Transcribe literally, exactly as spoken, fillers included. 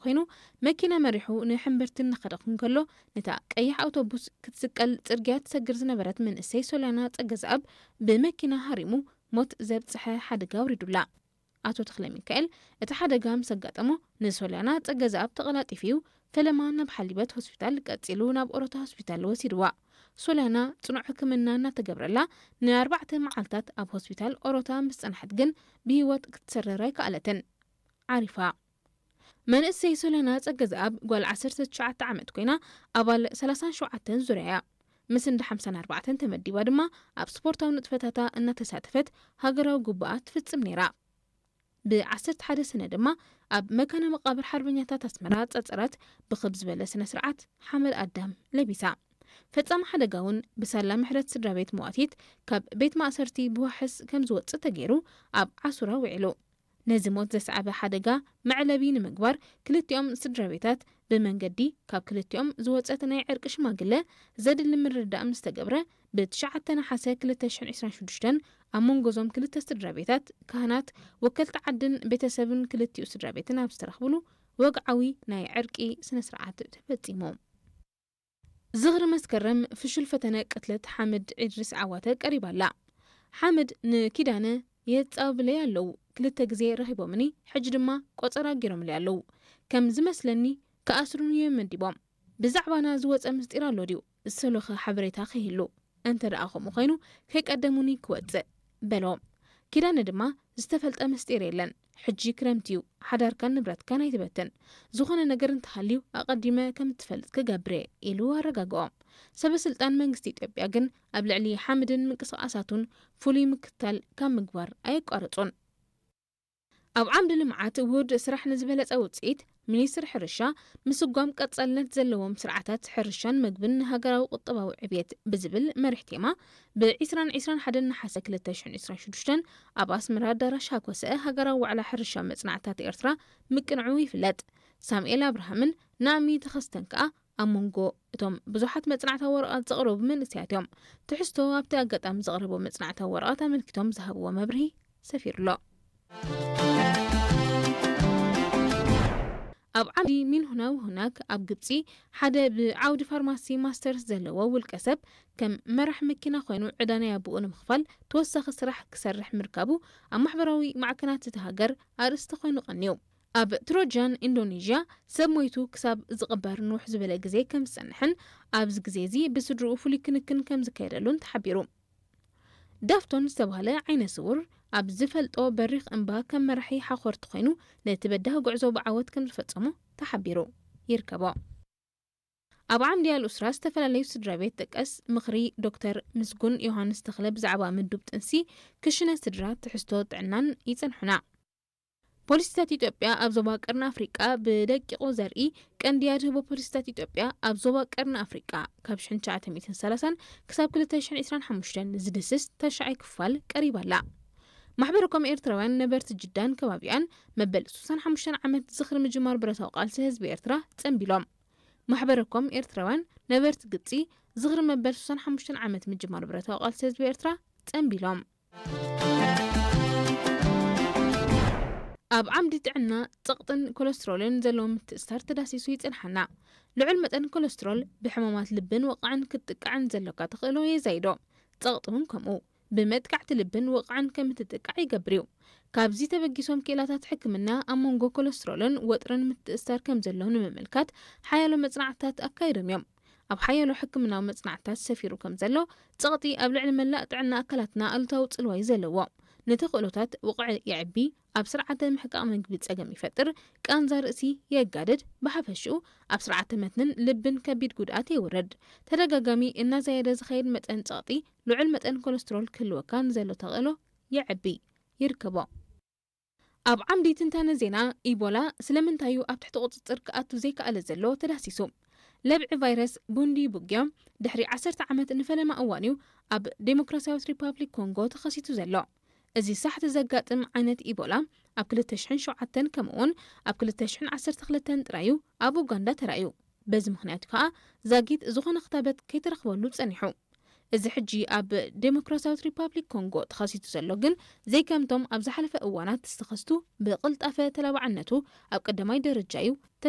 ኮይኑ መኪና መሪሑ ንሕምብርትን ንኸደኹን ከሎ ነታ ቀይሕ ኣውቶቡስ ክትስቀል ጽርግያ ትሰግር ዝነበረት መንእሰይ ሶልያና ጸገዝኣብ ብመኪና ሃሪሙ ሞት ዘብጽሐ ሓደጋ ውሪዱላ። ኣቶ ተክለ ሚካኤል እቲ ሓደጋ ምስ ኣጋጠሞ ንሶልያና ጸገዝኣብ ተቐላጢፍዩ ፈለማ ናብ ሓሊበት ሆስፒታል ቀጺሉ ናብ ኦሮታ ሆስፒታል ወሲድዋ። ሶልያና ጽኑዕ ሕክምና እናተገብረላ ንኣርባዕተ መዓልታት ኣብ ሆስፒታል ኦሮታ ምስ ጸንሐት ግን ብህይወት ክትሰረር ኣይከኣለትን ዓሪፋ። መንእሰይ ሶልያና ጸገዝኣብ ጓል ዓሰርተ ትሽዓተ ዓመት ኮይና ኣባል ሰላሳን ሸውዓተን ዙርያ ምስ እንደ ሓምሳን ኣርባዕተን ተመዲባ ድማ ኣብ ስፖርታዊ ንጥፈታታ እናተሳተፈት ሃገራዊ ጉባኣት ትፍጽም ነይራ። ብዓሰርተ ሓደ ሰነ ድማ ኣብ መካነ መቃብር ሓርበኛታት ኣስመራ ጸጸራት ብኽብ ዝበለ ስነ ስርዓት ሓመድ ኣዳም ለቢሳ። ፈጻሚ ሓደጋ እውን ብሳላ ምሕረት ስድራ ቤት መዋቲት ካብ ቤት ማእሰርቲ ብዋሕስ ከም ዝወፅእ ተገይሩ ኣብ ዓሱራ ውዒሉ። ነዚ ሞት ዘስዓበ ሓደጋ መዕለቢ ንምግባር ክልቲኦም ስድራ ቤታት ብመንገዲ ካብ ክልቲኦም ዝወፀት ናይ ዕርቂ ሽማግለ ዘድሊ ምርዳእ ምስ ተገብረ ብትሽዓተ ነሓሰ ክልተ ሽሕን ዒስራን ሽዱሽተን ኣብ መንጎዞም ክልተ ስድራ ቤታት ካህናት ወከልቲ ዓድን ቤተሰብን ክልቲኡ ስድራ ቤትን ኣብ ዝተረኽብሉ ወግዓዊ ናይ ዕርቂ ስነ ስርዓት ተፈጺሙ። ዝኽሪ መስከረም ፍሹል ፈተነ ቅትለት ሓመድ ኢድሪስ ዓዋተ ቀሪባላ። ሓመድ ንኪዳነ የጻብለይ ኣለዉ ክልተ ግዜ ረኺቦምኒ ሕጂ ድማ ቆፀራ ጌሮምለይ ኣለዉ ከም ዝመስለኒ ከኣስሩን እዮም መዲቦም ብዛዕባና ዝወፀ ምስጢር ኣሎ ድዩ ዝሰሎኸ ሓበሬታ ኸይህሉ እንተ ደኣ ከምኡ ኮይኑ ከይቀደሙኒ ክወፅእ በሎም። ኪዳነ ድማ ዝተፈልጠ ምስጢር የለን ሕጂ ክረምቲ እዩ ሓዳርካን ንብረትካን ኣይትበትን ዝኾነ ነገር እንተሃልዩ ኣቐዲመ ከም ትፈልጥ ክገብረ ኢሉ ኣረጋግኦም። ሰበስልጣን መንግስቲ ኢትዮጵያ ግን ኣብ ልዕሊ ሓመድን ምንቅስቓሳቱን ፍሉይ ምክትታል ካብ ምግባር ኣየቋርጹን። ኣብ ዓምዲ ልምዓት ውህድ ስራሕ ንዝበለጸ ውፅኢት ሚኒስትር ሕርሻ ምስጓም ቀጸልነት ዘለዎም ስርዓታት ሕርሻን ምግብን ሃገራዊ ቁጠባዊ ዕብየት ብዝብል መሪሕ ቴማ ብ20 21 ነሓሰ ክልተ ሽሕን ዒስራን ሽዱሽተን ኣብ ኣስመራ ኣዳራሽ ሃኮሰ ሃገራዊ ዋዕላ ሕርሻ መጽናዕታት ኤርትራ ምቅንዑ ይፍለጥ። ሳሙኤል አብርሃምን ናሚ ተኸስተን ከዓ ኣብ መንጎ እቶም ብዙሓት መጽናዕታዊ ወረቓት ዘቕረቡ መንእስያት እዮም ትሕዝቶ ኣብቲ ኣጋጣሚ ዘቕረቡ መጽናዕታዊ ወረቓት ኣመልኪቶም ዝሃብዎ መብርሂ ሰፊሩሎ። ኣብ ዓምዲ ሚን ሁና ወሁናክ ኣብ ግብፂ ሓደ ብዓውዲ ፋርማሲ ማስተርስ ዘለዎ ውልቀ ሰብ ከም መራሕ መኪና ኮይኑ ዕዳናይ ኣቡኡ ንምኽፋል ተወሳኺ ስራሕ ክሰርሕ ምርካቡ ኣብ ማሕበራዊ ማዕከናት እቲ ሃገር ኣርእስቲ ኮይኑ ቀኒዩ። ኣብ ትሮጃን ኢንዶኔዥያ ሰብ ሞይቱ ክሳብ ዝቕበር ንውሕ ዝበለ ግዜ ከም ዝጸንሕን ኣብዚ ግዜ እዚ ብስድርኡ ፍሉይ ክንክን ከም ዝካየደሉን ተሓቢሩ። ዳፍቶን ዝተባህለ ዓይነ ስውር ኣብ ዝፈልጦ በሪኽ እምባ ከም መራሒ ሓኾርቲ ኮይኑ ነቲ በዳህ ጉዕዞ ብዓወት ከም ዝፈጸሙ ተሓቢሩ ይርከቦ። ኣብ ዓምዲ ኣልኡስራ ዝተፈላለዩ ስድራ ቤት ጠቀስ ምኽሪ ዶክተር ምስጉን ዮሃንስ ተኽለ ብዛዕባ ምዱብ ጥንሲ ክሽነ ስድራ ትሕዝቶ ጥዕናን ይጸንሑና። ፖሊስታት ኢትዮጵያ ኣብ ዞባ ቀርኒ ኣፍሪቃ ብደቂቆ ዘርኢ ቀንዲ ያድህቦ ፖሊስታት ኢትዮጵያ ኣብ ዞባ ቀርኒ ኣፍሪቃ ካብ ሽሕን ትሽዓተ ሰላሳን ክሳብ ክልተ ሽሕን ዒስራን ሓሙሽተን ዝድስስ ተሻዓይ ክፋል ቀሪባላ። ማሕበረkom ኤርትራውያን ነበርቲ ጅዳን ከባቢያን መበል ሱሳን ሓሙሽተን ዓመት ዝኽሪ ምጅማር ብረታዊ ቃልሲ ህዝቢ ኤርትራ ጸንቢሎም። ማሕበረkom ኤርትራውያን ነበርቲ ግብፂ ዝኽሪ መበል ሱሳን ሓሙሽተን ዓመት ምጅማር ብረታዊ ቃልሲ ህዝቢ ኤርትራ ጸንቢሎም። ኣብ ዓምዲ ጥዕና ፀቕጥን ኮሌስትሮልን ዘለዎም ምትእስሳር ተዳሲሱ ይጽንሐና። ልዑል መጠን ኮሌስትሮል ብሕማማት ልብን ወቕዕን ክትጥቃዕን ዘለካ ተኽእሎ የዛይዶ ፀቕጥውን ከምኡ ብመጥቃዕቲ ልብን ወቕዕን ከም ትጥቃዕ ይገብር እዩ። ካብዚ ተበጊሶም ክእላታት ሕክምና ኣብ መንጎ ኮሌስትሮልን ወጥርን ምትእስሳር ከም ዘለዎ ንምምልካት ሓያሎ መጽናዕትታት ኣካይዶም እዮም። ኣብ ሓያሎ ሕክምናዊ መጽናዕትታት ሰፊሩ ከም ዘሎ ፀቕጢ ኣብ ልዕሊ መላእ ጥዕና ኣካላትና ኣሉታዊ ጽልዋይ ዘለዎ ነተኽእሎታት ውቕዕ ይዕቢ ኣብ ስርዓተ ምሕቃቕ ምግቢ ጸገም ይፈጥር ቃንዛ ርእሲ የጋድድ ብሓፈሽኡ ኣብ ስርዓተ መትንን ልብን ከቢድ ጉድኣት ይውረድ። ተደጋጋሚ እናዘየደ ዝኸይድ መጠን ፀቕጢ ልዑል መጠን ኮሌስትሮል ክህልወካ ንዘሎ ተኽእሎ ይዕቢ ይርከቦ። ኣብ ዓምዲ ትንታነ ዜና ኢቦላ ስለምንታዩ ኣብ ትሕቲ ቁፅጥር ክኣቱ ዘይከኣለ ዘሎ ተዳሲሱ። ለብዒ ቫይረስ ቡንዲ ቡግዮ ድሕሪ ዓሰርተ ዓመት ንፈለማ እዋን እዩ ኣብ ዴሞክራሲያዊት ሪፐብሊክ ኮንጎ ተኸሲቱ ዘሎ። እዚ ሳሕቲ ዘጋጥም ዓይነት ኢቦላ ኣብ ክልተ ሽሕን ሸውዓተን ከምኡውን ኣብ ክልተ ሽሕን ዓሰርተ ክልተን ጥራዩ ኣብ ኡጋንዳ ተራእዩ። በዚ ምኽንያቱ ከዓ ዛጊት ዝኾነ ክታበት ከይተረኽበሉ ጸኒሑ። እዚ ሕጂ ኣብ ዴሞክራሲያዊት ሪፐብሊክ ኮንጎ ተኸሲቱ ዘሎ ግን ዘይከምቶም ኣብ ዝሓለፈ እዋናት ዝተኸስቱ ብቕልጣፈ ተላባዕነቱ ኣብ ቀዳማይ ደረጃ እዩ